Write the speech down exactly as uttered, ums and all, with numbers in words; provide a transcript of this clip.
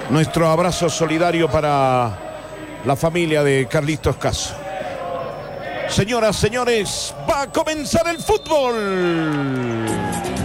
Nuestro abrazo solidario para la familia de Carlitos Caso. Señoras, señores, va a comenzar el fútbol.